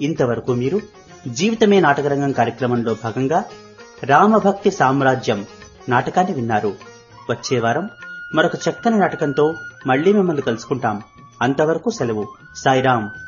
ఇంతవరకు మీరు జీవితమే నాటకరంగం కార్యక్రమంలో భాగంగా రామభక్తి సామ్రాజ్యం నాటకాన్ని విన్నారు. వచ్చే వారం మరొక చక్కని నాటకంతో మళ్లీ మిమ్మల్ని కలుసుకుంటాం. అంతవరకు సెలవు. సాయిరాం.